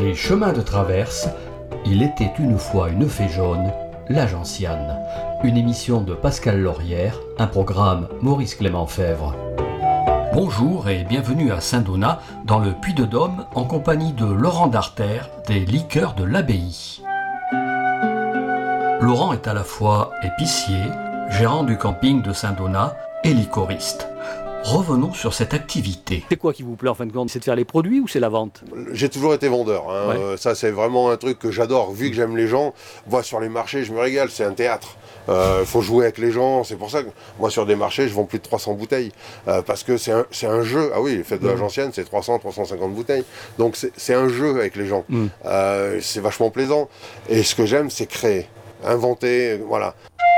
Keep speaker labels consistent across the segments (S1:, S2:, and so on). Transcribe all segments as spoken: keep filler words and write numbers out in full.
S1: Les chemins de traverse, il était une fois une fée jaune, la gentiane. Une émission de Pascal Laurière, un programme Maurice Clément Fèvre. Bonjour et bienvenue à Saint-Donat, dans le Puy-de-Dôme, en compagnie de Laurent Darter, des liqueurs de l'Abbaye. Laurent est à la fois épicier, gérant du camping de Saint-Donat et liquoriste. Revenons sur cette activité.
S2: C'est quoi qui vous plaît en fin de compte? C'est de faire les produits ou c'est la vente?
S3: J'ai toujours été vendeur, hein.
S2: Ouais.
S3: euh, ça c'est vraiment un truc que j'adore, vu que j'aime les gens. Moi sur les marchés je me régale, c'est un théâtre. Il euh, faut jouer avec les gens, c'est pour ça que moi sur des marchés je vends plus de trois cents bouteilles. Euh, parce que c'est un, c'est un jeu, ah oui, fête de la gentiane c'est trois cents à trois cent cinquante bouteilles. Donc c'est, c'est un jeu avec les gens, mm. euh, c'est vachement plaisant. Et ce que j'aime c'est créer, inventer, voilà.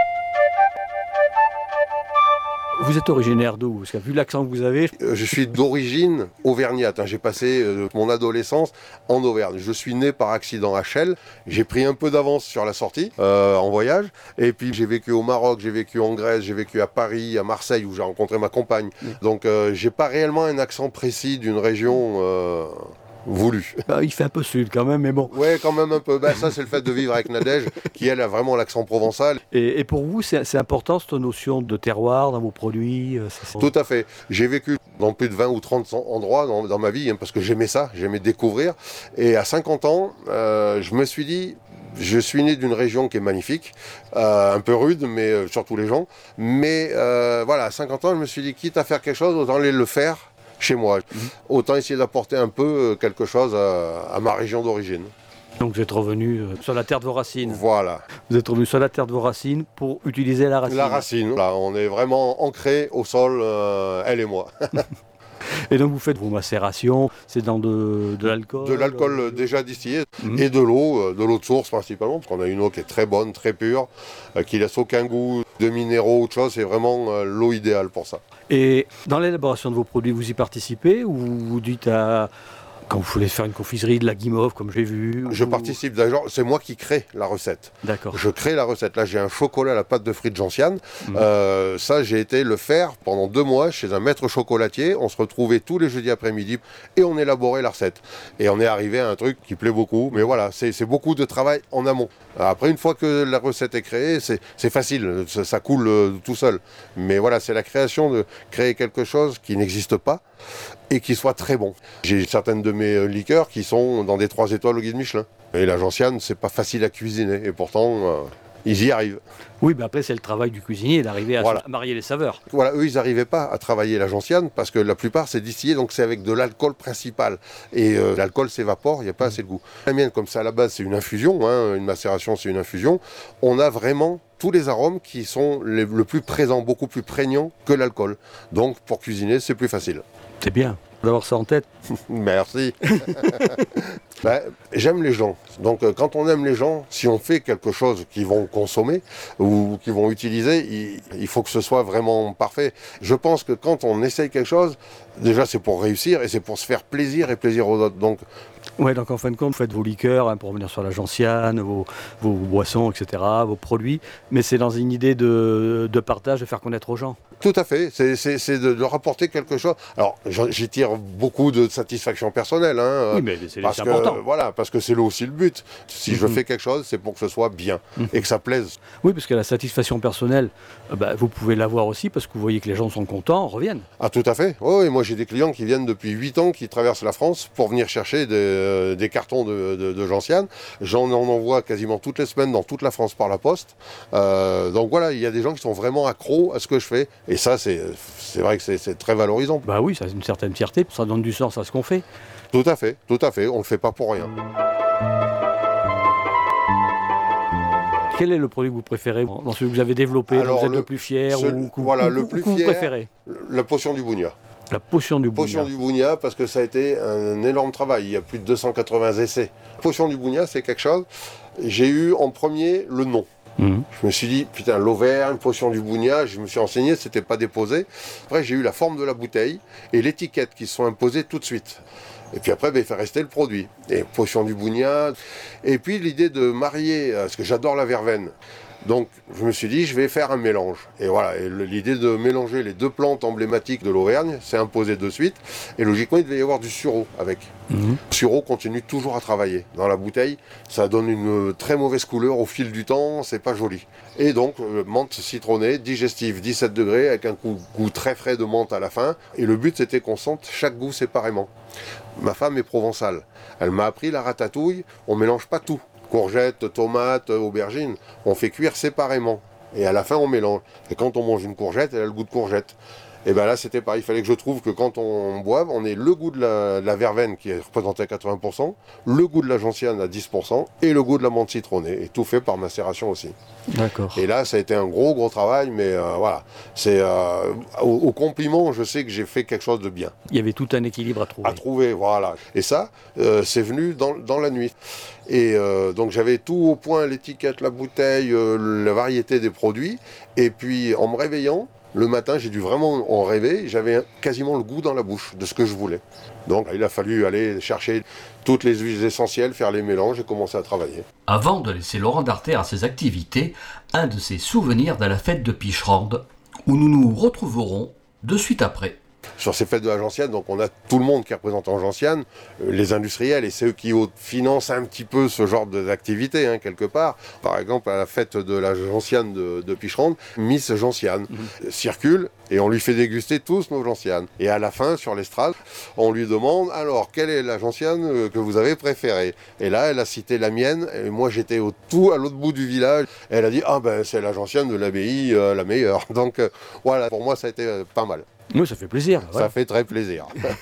S2: Vous êtes originaire d'où? Parce que vu l'accent que vous avez...
S3: Je suis d'origine auvergnate, hein. J'ai passé euh, mon adolescence en Auvergne. Je suis né par accident à Chelles. J'ai pris un peu d'avance sur la sortie euh, en voyage. Et puis j'ai vécu au Maroc, j'ai vécu en Grèce, j'ai vécu à Paris, à Marseille où j'ai rencontré ma compagne. Mmh. Donc euh, j'ai pas réellement un accent précis d'une région... Euh... voulu.
S2: Bah, il fait un peu sud quand même, mais bon.
S3: Ouais, quand même un peu. Bah, ça, c'est le fait de vivre avec Nadège, qui elle a vraiment l'accent provençal.
S2: Et, et pour vous, c'est, c'est important cette notion de terroir dans vos produits? C'est...
S3: Tout à fait. J'ai vécu dans plus de vingt ou trente endroits dans, dans ma vie, hein, parce que j'aimais ça, j'aimais découvrir. Et à cinquante ans, euh, je me suis dit... Je suis né d'une région qui est magnifique, euh, un peu rude, mais euh, surtout les gens. Mais euh, voilà, à cinquante ans, je me suis dit, quitte à faire quelque chose, autant aller le faire chez moi. Mmh. Autant essayer d'apporter un peu quelque chose à, à ma région d'origine.
S2: Donc vous êtes revenu sur la terre de vos racines.
S3: Voilà.
S2: Vous êtes revenu sur la terre de vos racines pour utiliser la racine.
S3: La racine, là, on est vraiment ancré au sol, euh, elle et moi.
S2: Et donc vous faites vos macérations, c'est dans de, de l'alcool?
S3: De l'alcool euh, déjà distillé mmh. et de l'eau, euh, de l'eau de source principalement, parce qu'on a une eau qui est très bonne, très pure, euh, qui laisse aucun goût de minéraux ou autre chose, c'est vraiment euh, l'eau idéale pour ça.
S2: Et dans l'élaboration de vos produits, vous y participez ou vous dites à... Quand vous voulez faire une confiserie, de la guimauve, comme j'ai vu?
S3: Je
S2: ou...
S3: participe d'ailleurs, c'est moi qui crée la recette.
S2: D'accord.
S3: Je crée la recette. Là, j'ai un chocolat à la pâte de fruits de gentiane. Mmh. Euh, ça, j'ai été le faire pendant deux mois chez un maître chocolatier. On se retrouvait tous les jeudis après-midi et on élaborait la recette. Et on est arrivé à un truc qui plaît beaucoup. Mais voilà, c'est, c'est beaucoup de travail en amont. Après, une fois que la recette est créée, c'est, c'est facile. Ça, ça coule euh, tout seul. Mais voilà, c'est la création de créer quelque chose qui n'existe pas et qui soit très bon. J'ai certaines de mes liqueurs qui sont dans des trois étoiles au guide Michelin. Et la gentiane, c'est pas facile à cuisiner. Et pourtant, euh, ils y arrivent.
S2: Oui, mais après, c'est le travail du cuisinier d'arriver à
S3: voilà.
S2: marier les saveurs.
S3: Voilà, eux, ils n'arrivaient pas à travailler la gentiane parce que la plupart, c'est distillé, donc c'est avec de l'alcool principal. Et euh, l'alcool s'évapore, il n'y a pas assez de goût. La mienne, comme ça, à la base, c'est une infusion. Hein, une macération, c'est une infusion. On a vraiment tous les arômes qui sont les, le plus présents, beaucoup plus prégnants que l'alcool. Donc, pour cuisiner, c'est plus facile.
S2: C'est bien d'avoir ça en tête.
S3: Merci. Ben, j'aime les gens. Donc euh, quand on aime les gens, si on fait quelque chose qu'ils vont consommer ou qu'ils vont utiliser, il, il faut que ce soit vraiment parfait. Je pense que quand on essaye quelque chose, déjà c'est pour réussir et c'est pour se faire plaisir et plaisir aux autres. Donc,
S2: ouais, donc en fin de compte, vous faites vos liqueurs, hein, pour revenir sur la gentiane, vos, vos boissons, et cetera, vos produits, mais c'est dans une idée de, de partage, de faire connaître aux gens.
S3: Tout à fait, c'est, c'est, c'est de, de rapporter quelque chose. Alors, j'y tire beaucoup de satisfaction personnelle. Hein,
S2: oui, mais c'est,
S3: parce
S2: c'est
S3: que,
S2: important.
S3: Voilà, parce que c'est là aussi le but. Si mm-hmm. je fais quelque chose, c'est pour que ce soit bien mm-hmm. et que ça plaise.
S2: Oui, parce que la satisfaction personnelle, euh, bah, vous pouvez l'avoir aussi parce que vous voyez que les gens sont contents, reviennent.
S3: Ah, tout à fait. Oui, oui, moi j'ai des clients qui viennent depuis huit ans, qui traversent la France pour venir chercher des, euh, des cartons de, de, de gentiane. J'en en envoie quasiment toutes les semaines dans toute la France par la poste. Euh, donc voilà, il y a des gens qui sont vraiment accros à ce que je fais. Et ça, c'est... C'est vrai que c'est, c'est très valorisant.
S2: Bah oui, ça a une certaine fierté, ça donne du sens à ce qu'on fait.
S3: Tout à fait, tout à fait, on ne le fait pas pour rien.
S2: Quel est le produit que vous préférez dans celui que vous avez développé, dont vous êtes le, le plus fier
S3: ce,
S2: ou,
S3: voilà,
S2: ou,
S3: le
S2: ou,
S3: plus
S2: que vous
S3: fier,
S2: préférez?
S3: La potion du Bougna.
S2: La potion du Bougna.
S3: Potion du Bougna, parce que ça a été un énorme travail. Il y a plus de deux cent quatre-vingts essais. Potion du Bougna, c'est quelque chose. J'ai eu en premier le nom. Mmh. Je me suis dit, putain, l'Auvergne, potion du Bougna, je me suis renseigné, c'était pas déposé. Après, j'ai eu la forme de la bouteille et l'étiquette qui se sont imposées tout de suite. Et puis après, ben, il fait rester le produit. Et potion du Bougna. Et puis l'idée de marier, parce que j'adore la verveine, Donc je me suis dit, je vais faire un mélange. Et voilà, et l'idée de mélanger les deux plantes emblématiques de l'Auvergne s'est imposée de suite. Et logiquement, il devait y avoir du sureau avec. Mmh. Le sureau continue toujours à travailler. Dans la bouteille, ça donne une très mauvaise couleur au fil du temps, c'est pas joli. Et donc, euh, menthe citronnée, digestive, dix-sept degrés, avec un goût, goût très frais de menthe à la fin. Et le but, c'était qu'on sente chaque goût séparément. Ma femme est provençale. Elle m'a appris la ratatouille, on mélange pas tout. Courgettes, tomates, aubergines, on fait cuire séparément. Et à la fin, on mélange. Et quand on mange une courgette, elle a le goût de courgette. Et bien là, c'était pareil. Il fallait que je trouve que quand on boive, on ait le goût de la, de la verveine qui est représenté à quatre-vingts pour cent, le goût de la gentiane à dix pour cent et le goût de la menthe citronnée. Et tout fait par macération aussi.
S2: D'accord.
S3: Et là, ça a été un gros, gros travail. Mais euh, voilà, c'est euh, au, au compliment, je sais que j'ai fait quelque chose de bien.
S2: Il y avait tout un équilibre à trouver.
S3: À trouver, voilà. Et ça, euh, c'est venu dans, dans la nuit. Et euh, donc j'avais tout au point, l'étiquette, la bouteille, euh, la variété des produits. Et puis en me réveillant, le matin, j'ai dû vraiment en rêver. J'avais quasiment le goût dans la bouche de ce que je voulais. Donc il a fallu aller chercher toutes les huiles essentielles, faire les mélanges et commencer à travailler.
S1: Avant de laisser Laurent Darter à ses activités, un de ses souvenirs de la fête de Picherande, où nous nous retrouverons de suite après.
S3: Sur ces fêtes de la gentiane, donc on a tout le monde qui est représenté en gentiane, euh, les industriels, et c'est eux qui financent un petit peu ce genre d'activité, hein, quelque part. Par exemple, à la fête de la gentiane de, de Picherande, Miss Gentiane mmh. circule et on lui fait déguster tous nos gentianes. Et à la fin, sur l'estrade, on lui demande, alors, quelle est la gentiane que vous avez préférée? Et là, elle a cité la mienne, et moi j'étais au tout à l'autre bout du village. Et elle a dit, ah ben c'est la gentiane de l'abbaye, euh, la meilleure. Donc euh, voilà, pour moi ça a été euh, pas mal.
S2: Oui, ça fait plaisir.
S3: Ça ouais. fait très plaisir.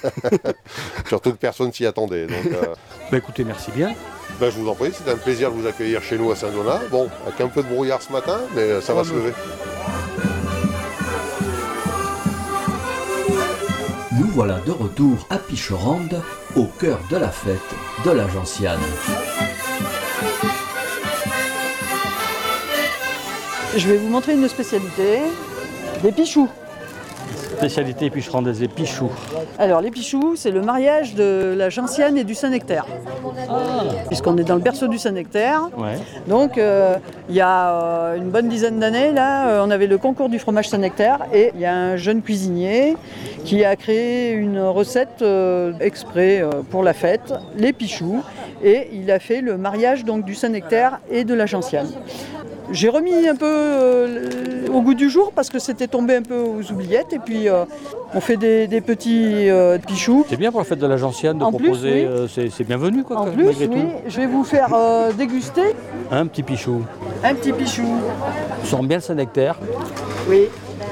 S3: Surtout que personne s'y attendait. Donc, euh...
S2: bah écoutez, merci bien.
S3: Ben, je vous en prie, c'était un plaisir de vous accueillir chez nous à Saint-Donat. Bon, avec un peu de brouillard ce matin, mais ça va se lever.
S1: Nous voilà de retour à Picherande, au cœur de la fête de la gentiane.
S4: Je vais vous montrer une spécialité, des pichoux.
S2: Spécialité picherandaise, des pichoux.
S4: Alors les pichoux, c'est le mariage de la gentiane et du Saint-Nectaire. Ah. Puisqu'on est dans le berceau du Saint-Nectaire. Ouais. Donc euh, il y a euh, une bonne dizaine d'années, là, euh, on avait le concours du fromage Saint-Nectaire et il y a un jeune cuisinier qui a créé une recette euh, exprès euh, pour la fête, les pichoux, et il a fait le mariage donc du Saint-Nectaire et de la gentiane. J'ai remis un peu euh, au goût du jour parce que c'était tombé un peu aux oubliettes et puis euh, on fait des, des petits euh, pichoux.
S2: C'est bien pour la fête de la gentiane de
S4: en
S2: proposer,
S4: plus, oui.
S2: euh, c'est, c'est bienvenu quoi.
S4: En plus, oui, tout. Je vais vous faire euh, déguster.
S2: Un petit pichou.
S4: Un petit pichou.
S2: Ça sent bien le Saint-Nectaire.
S4: Oui.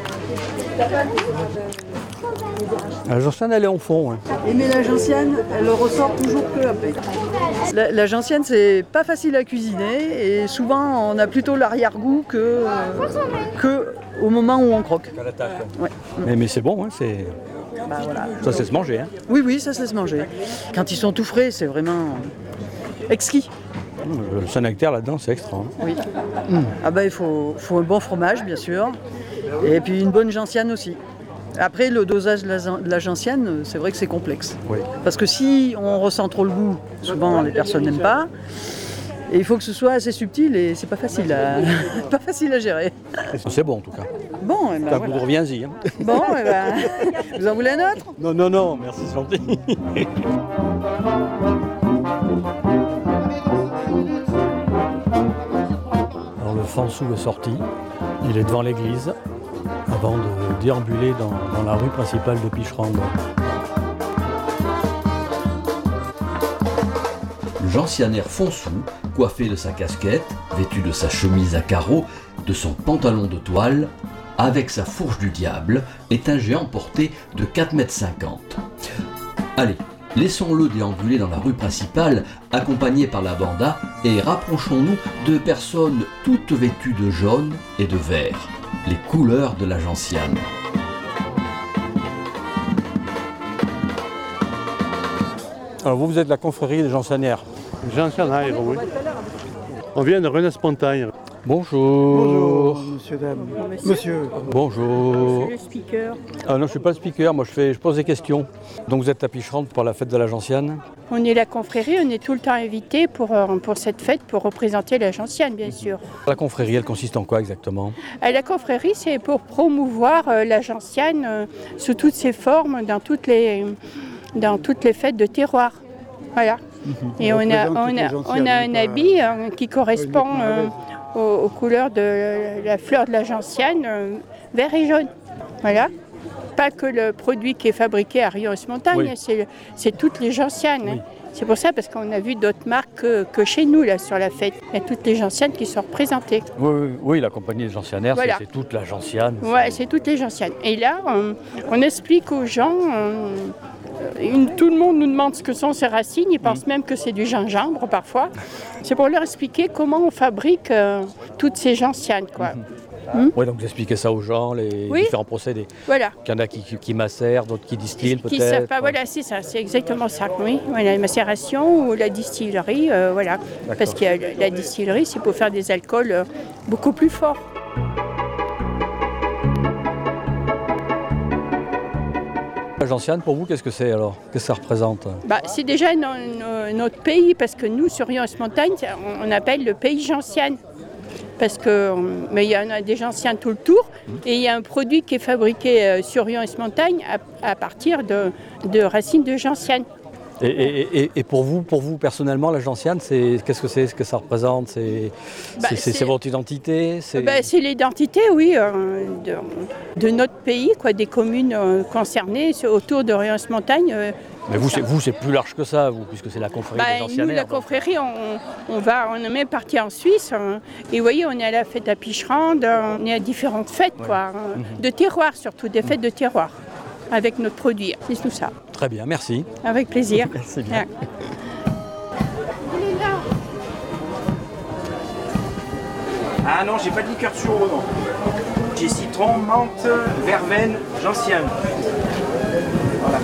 S2: La gentiane, elle est en fond. Hein.
S4: Et mais la gentiane, elle ressort toujours peu après. La, la gentiane, c'est pas facile à cuisiner et souvent on a plutôt l'arrière-goût que, euh, que au moment où on croque.
S2: Ouais. Mais, mais c'est bon, hein, c'est... Bah, voilà. Ça se laisse manger. Hein.
S4: Oui, oui, ça se laisse manger. Quand ils sont tout frais, c'est vraiment exquis.
S2: Le Saint-Nectaire là-dedans, c'est extra. Hein.
S4: Oui. Mmh. Ah bah, il faut, faut un bon fromage, bien sûr, et puis une bonne gentiane aussi. Après, le dosage de la, de la gentiane, c'est vrai que c'est complexe. Oui. Parce que si on ressent trop le goût, souvent les personnes n'aiment pas. Et il faut que ce soit assez subtil et c'est pas facile à, pas facile à gérer.
S2: C'est bon en tout cas.
S4: Bon, et ben
S2: T'as
S4: voilà.
S2: Vous reviens-y. Hein.
S4: Bon, et ben, vous en voulez un autre?
S2: Non, non, non, merci, c'est gentil. Alors le fansou est sorti, il est devant l'église. Avant de déambuler dans, dans la rue principale de Picherande.
S1: Le gentianaire Fonsou, coiffé de sa casquette, vêtu de sa chemise à carreaux, de son pantalon de toile, avec sa fourche du diable, est un géant porté de quatre mètres cinquante. Allez, laissons-le déambuler dans la rue principale, accompagné par la banda, et rapprochons-nous de personnes toutes vêtues de jaune et de vert. Les couleurs de la gentiane.
S2: Alors vous, vous êtes la confrérie des gentianaires.
S5: Gentianaires, oui. On vient de Rennes-Spontagne.
S2: Bonjour.
S5: Bonjour, monsieur, dame.
S6: Monsieur.
S5: Monsieur.
S2: Bonjour.
S6: Monsieur le speaker.
S2: Ah non, je ne suis pas le speaker, moi je, fais, je pose des questions. Donc vous êtes à Picherande pour la fête de la Gentiane?
S6: On est la confrérie, on est tout le temps invité pour, euh, pour cette fête, pour représenter la Gentiane, bien sûr.
S2: La confrérie, elle consiste en quoi exactement?
S6: À la confrérie, c'est pour promouvoir euh, la Gentiane euh, sous toutes ses formes, dans toutes les, dans toutes les fêtes de terroir. Voilà. Et on a, on a, on a un habit euh, qui correspond euh, aux, aux couleurs de la fleur de la Gentiane, euh, vert et jaune. Voilà. Pas que le produit qui est fabriqué à Rions-Montagne,
S2: Oui.
S6: c'est, c'est toutes les Gentianes.
S2: Oui.
S6: C'est pour ça, parce qu'on a vu d'autres marques que, que chez nous, là, sur la fête. Il y a toutes les Gentianes qui sont représentées.
S2: Oui, oui, oui, la compagnie des Gentianaires,
S6: Voilà.
S2: c'est, c'est toute la Gentiane.
S6: Ouais, c'est toutes les Gentianes. Et là, on, on explique aux gens, on- une- tout le monde nous demande ce que sont ces racines, ils pensent même que c'est du gingembre parfois. C'est pour leur expliquer comment on fabrique euh, toutes ces Gentianes, quoi.
S2: Oui, donc vous expliquez ça aux gens, les
S6: Oui.
S2: différents procédés.
S6: Voilà.
S2: Il y en a qui, qui, qui macèrent, d'autres qui distillent
S6: Qui
S2: peut-être.
S6: savent pas, voilà, c'est ça, c'est exactement ça. Oui, voilà, la macération ou la distillerie, euh, voilà. Parce que la, la distillerie, c'est pour faire des alcools euh, beaucoup plus forts.
S2: La Gentiane, pour vous, qu'est-ce que c'est alors? Qu'est-ce que ça représente?
S6: Bah, c'est déjà no- no- notre pays, parce que nous, sur Rions-Montagne, on, on appelle le pays gentiane. Parce que, mais il y en a des gentianes tout le tour, et il y a un produit qui est fabriqué euh, sur Rions-Montagne à, à partir de, de racines de gentiane.
S2: Et, et, et, et pour vous, pour vous personnellement, la Gentiane, c'est, qu'est-ce que c'est, ce que ça représente? C'est,
S6: Bah,
S2: c'est, c'est,
S6: c'est-
S2: c'est votre identité? C'est...
S6: Ben, c'est l'identité, oui, euh, de, de notre pays, quoi, des communes euh, concernées sur- autour de Rions-Montagne. euh,
S2: Mais vous c'est, vous, c'est plus large que ça, vous, puisque c'est la confrérie
S6: Bah,
S2: des
S6: nous,
S2: Gentianaires.
S6: la
S2: donc.
S6: confrérie, on, on va, on est même parti en Suisse. hein. Et vous voyez, on est à la fête à Picherande, on est à différentes fêtes, quoi, hein, de terroir surtout, des fêtes de terroir, avec notre produit. C'est tout ça.
S2: Très bien, merci.
S6: Avec plaisir.
S2: Merci bien.
S6: Ouais.
S7: Ah non, j'ai pas de liqueur de sureau, non. J'ai citron, menthe, verveine, gentiane. Voilà.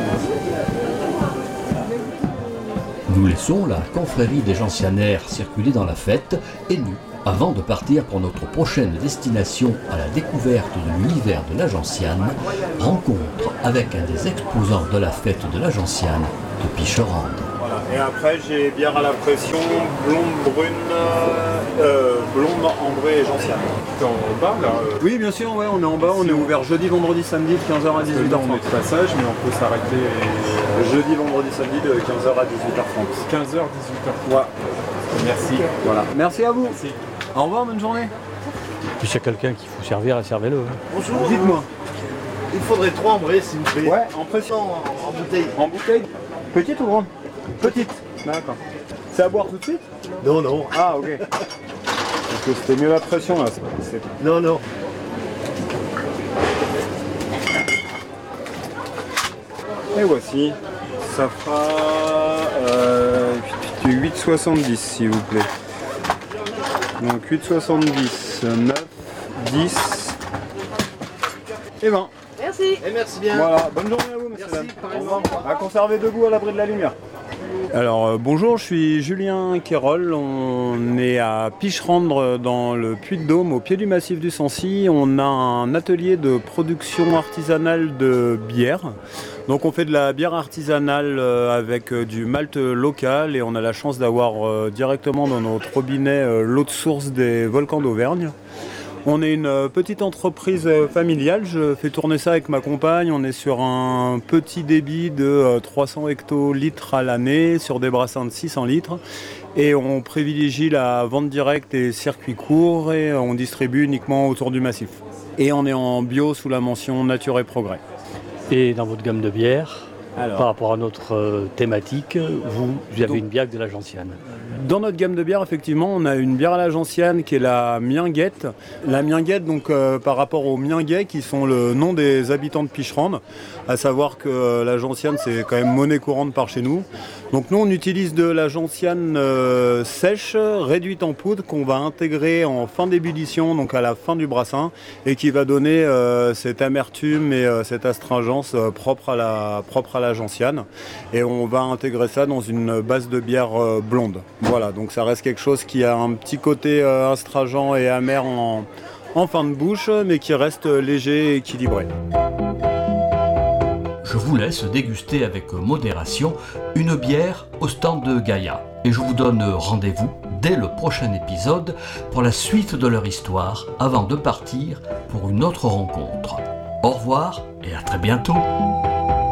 S1: Nous laissons la confrérie des Gentianaires circuler dans la fête et nous, avant de partir pour notre prochaine destination à la découverte de l'univers de la Gentiane, rencontre avec un des exposants de la fête de la Gentiane de Picherande.
S8: Voilà. Et après, j'ai bière à la pression, blonde, brune, euh, blonde, ambrée et gentiane.
S9: T'es en bas là euh,
S8: Oui, bien sûr, ouais, on est en bas, on est ouvert jeudi, vendredi, samedi de quinze heures à
S9: parce que
S8: dix-huit
S9: là,
S8: heures
S9: on est
S8: trente.
S9: de passage, mais on peut s'arrêter et,
S8: Jeudi, vendredi, samedi de quinze heures à dix-huit heures trente.
S9: euh, quinze heures, dix-huit heures.
S8: Ouais.
S9: Merci.
S8: Voilà. Merci à vous.
S9: Merci.
S8: Au revoir, bonne journée.
S2: Puis s'il y a quelqu'un qu'il faut servir, servez-le. hein.
S10: Bonjour,
S8: Dites-moi.
S10: il faudrait trois ambrées s'il vous plaît.
S8: Ouais, en pression.
S10: En, en bouteille.
S8: En bouteille. Petite ou grande? Petite. D'accord. C'est à boire tout de suite?
S10: Non, non,
S8: Ah, ok. Parce que c'était mieux la pression là. c'est- c'est-
S10: non, non.
S8: Et voici. Ça fera euh, huit soixante-dix s'il vous plaît. Donc huit soixante-dix, neuf, dix et vingt.
S10: Merci. Et merci bien.
S8: Voilà, bonne journée à vous, monsieur.
S10: Merci,
S8: Au revoir. À conserver debout à l'abri de la lumière. Alors euh, bonjour, je suis Julien Quérol, on est à Picherande dans le Puy-de-Dôme, au pied du massif du Sancy. On a un atelier de production artisanale de bière. Donc on fait de la bière artisanale euh, avec euh, du malt local et on a la chance d'avoir euh, directement dans notre robinet euh, l'eau de source des volcans d'Auvergne. On est une euh, petite entreprise euh, familiale, je fais tourner ça avec ma compagne, on est sur un petit débit de euh, trois cents hectolitres à l'année, sur des brassins de six cents litres. Et on privilégie la vente directe et circuits courts et on distribue uniquement autour du massif. Et on est en bio sous la mention Nature et Progrès.
S2: Et dans votre gamme de bières,
S8: Alors.
S2: par rapport à notre euh, thématique, vous, vous avez
S8: Donc-
S2: une bière de la Gentiane.
S8: Dans notre gamme de bières, effectivement, on a une bière à la gentiane qui est la Mienguette. La Mienguette, donc euh, par rapport aux Mienguets, qui sont le nom des habitants de Picherande, à savoir que euh, la gentiane, c'est quand même monnaie courante par chez nous. Donc nous, on utilise de la gentiane euh, sèche, réduite en poudre, qu'on va intégrer en fin d'ébullition, donc à la fin du brassin, et qui va donner euh, cette amertume et euh, cette astringence euh, propre à la propre à la gentiane. Et on va intégrer ça dans une base de bière euh, blonde. Voilà. voilà, donc ça reste quelque chose qui a un petit côté euh, astringent et amer en, en fin de bouche, mais qui reste léger et équilibré.
S1: Je vous laisse déguster avec modération une bière au stand de Gaïa. Et je vous donne rendez-vous dès le prochain épisode pour la suite de leur histoire avant de partir pour une autre rencontre. Au revoir et à très bientôt.